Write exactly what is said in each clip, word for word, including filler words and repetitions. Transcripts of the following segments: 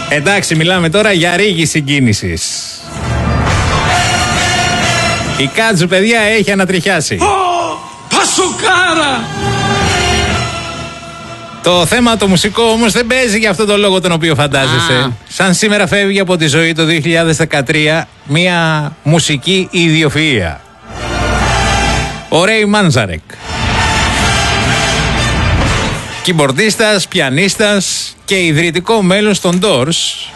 Εντάξει, μιλάμε τώρα για ρίγη συγκίνησης. Η Κάτζου, παιδιά, έχει ανατριχιάσει. Oh, Πασοκάρα! Το θέμα το μουσικό όμως δεν παίζει για αυτόν τον λόγο τον οποίο φαντάζεσαι. Ah. Σαν σήμερα φεύγει από τη ζωή το δύο χιλιάδες δεκατρία μια μουσική ιδιοφυΐα. Ο Ρέι Μάντζαρεκ. Κιμπορδίστας, πιανίστας και ιδρυτικό μέλος των Doors.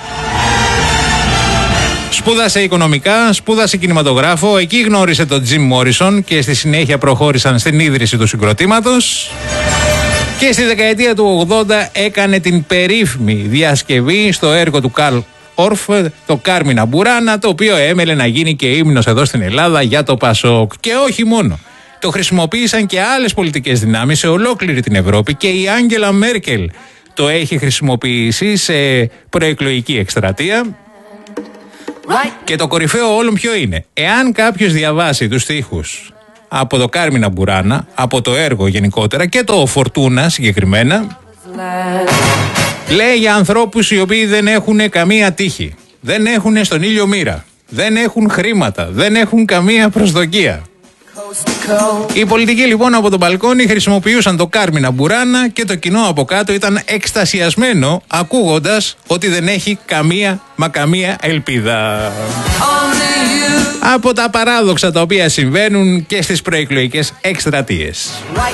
Σπούδασε οικονομικά, σπούδασε κινηματογράφο, εκεί γνώρισε τον Τζιμ Μόρισον και στη συνέχεια προχώρησαν στην ίδρυση του συγκροτήματος. Και στη δεκαετία του ογδόντα έκανε την περίφημη διασκευή στο έργο του Καρλ Όρφ, το Κάρμινα Μπουράνα, το οποίο έμελε να γίνει και ύμνος εδώ στην Ελλάδα για το Πασόκ. Και όχι μόνο. Το χρησιμοποίησαν και άλλες πολιτικές δυνάμεις σε ολόκληρη την Ευρώπη και η Άγγελα Μέρκελ το έχει χρησιμοποιήσει σε προεκλογική εκστρατεία. Και το κορυφαίο όλων ποιο είναι? Εάν κάποιος διαβάσει τους στίχους από το Κάρμινα Μπουράνα, από το έργο γενικότερα και το Φορτούνα συγκεκριμένα, λέει για ανθρώπους οι οποίοι δεν έχουν καμία τύχη, δεν έχουν στον ήλιο μοίρα, δεν έχουν χρήματα, δεν έχουν καμία προσδοκία. Οι πολιτικοί λοιπόν από τον μπαλκόνι χρησιμοποιούσαν το Κάρμινα Μπουράνα και το κοινό από κάτω ήταν εκστασιασμένο ακούγοντας ότι δεν έχει καμία μα καμία ελπίδα. Από τα παράδοξα τα οποία συμβαίνουν και στις προεκλογικές εκστρατείες.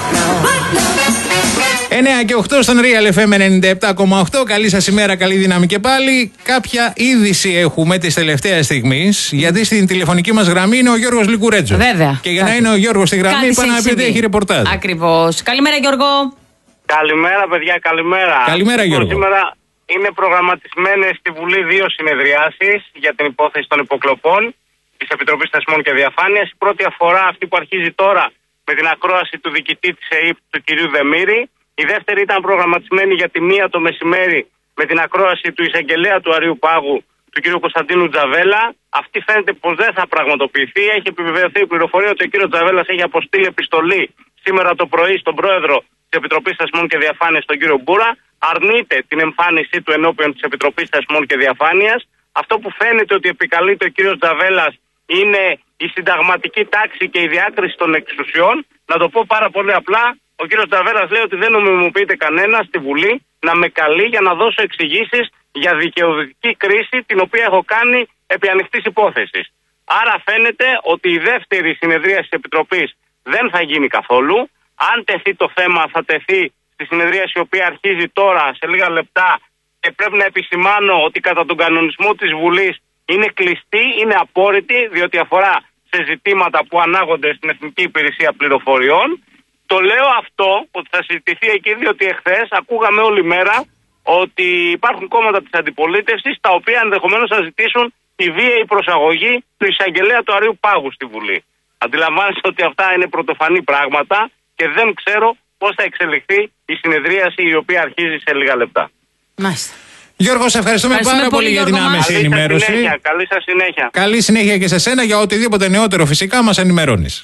εννέα και οκτώ στον Real εφ εμ ενενήντα επτά κόμμα οκτώ. Καλή σας ημέρα, καλή δύναμη και πάλι. Κάποια είδηση έχουμε της τελευταίας στιγμής, γιατί στην τηλεφωνική μας γραμμή είναι ο Γιώργος Λικουρέτζος. Βέβαια. Και για να είναι ο Γιώργος στη γραμμή, πάνω να πει ότι έχει ρεπορτάζ. Ακριβώς. Καλημέρα, Γιώργο. Καλημέρα, παιδιά, καλημέρα. Καλημέρα, Γιώργο. Σήμερα είναι προγραμματισμένες στη Βουλή δύο συνεδριάσεις για την υπόθεση των υποκλοπών της Επιτροπής Θεσμών και Διαφάνειας. Η πρώτη αφορά αυτή που αρχίζει τώρα με την ακρόαση του διοικητή της ΕΥΠ, του κυρίου Δεμήρη. Η δεύτερη ήταν προγραμματισμένη για τη μία το μεσημέρι με την ακρόαση του εισαγγελέα του Αρείου Πάγου, του κ. Κωνσταντίνου Τζαβέλα. Αυτή φαίνεται πως δεν θα πραγματοποιηθεί. Έχει επιβεβαιωθεί η πληροφορία ότι ο κ. Τζαβέλας έχει αποστείλει επιστολή σήμερα το πρωί στον πρόεδρο της Επιτροπής Θεσμών και Διαφάνειας, τον κ. Μπούρα. Αρνείται την εμφάνισή του ενώπιον της Επιτροπής Θεσμών και Διαφάνειας. Αυτό που φαίνεται ότι επικαλείται ο κ. Τζαβέλας είναι η συνταγματική τάξη και η διάκριση των εξουσιών. Να το πω πάρα πολύ απλά. Ο κύριος Τζαβέλας λέει ότι δεν νομιμοποιείται κανένα στη Βουλή να με καλεί για να δώσω εξηγήσεις για δικαιοδοτική κρίση την οποία έχω κάνει επί ανοιχτής υπόθεσης. Άρα φαίνεται ότι η δεύτερη συνεδρία της Επιτροπής δεν θα γίνει καθόλου. Αν τεθεί το θέμα θα τεθεί στη συνεδρίαση η οποία αρχίζει τώρα σε λίγα λεπτά και πρέπει να επισημάνω ότι κατά τον κανονισμό της Βουλής είναι κλειστή, είναι απόρριτη διότι αφορά σε ζητήματα που ανάγονται στην Εθνική Υπηρεσία Πληροφοριών. Το λέω αυτό ότι θα συζητηθεί εκεί διότι εχθές ακούγαμε όλη μέρα ότι υπάρχουν κόμματα της αντιπολίτευσης τα οποία ενδεχομένως θα ζητήσουν τη βίαιη προσαγωγή του εισαγγελέα του Αρείου Πάγου στη Βουλή. Αντιλαμβάνεστε ότι αυτά είναι πρωτοφανή πράγματα και δεν ξέρω πώς θα εξελιχθεί η συνεδρίαση η οποία αρχίζει σε λίγα λεπτά. Μάλιστα. Γιώργο, σε ευχαριστούμε, ευχαριστούμε πάρα πολύ, πολύ για την άμεση καλή ενημέρωση. Σας συνέχεια, καλή σας συνέχεια. Καλή συνέχεια και σε σένα, για οτιδήποτε νεότερο φυσικά μας ενημερώνεις.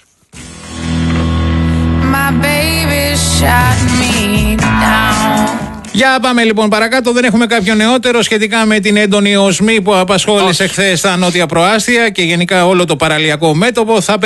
Για πάμε λοιπόν παρακάτω. Δεν έχουμε κάποιο νεότερο σχετικά με την έντονη οσμή που απασχόλησε χθες στα νότια προάστια και γενικά όλο το παραλιακό μέτωπο. Θα